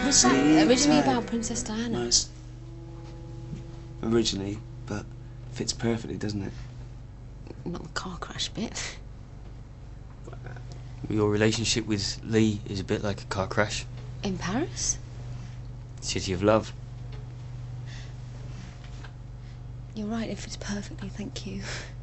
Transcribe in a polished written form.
Was that originally about Princess Diana? Nice. Originally, but fits perfectly, doesn't it? Not the car crash bit. Your relationship with Lee is a bit like a car crash. In Paris? City of Love. You're right, it fits perfectly, thank you.